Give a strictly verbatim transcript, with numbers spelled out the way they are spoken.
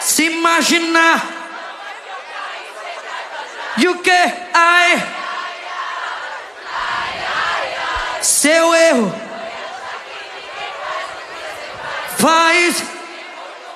Se imaginar. E o que? Ai. Seu erro faz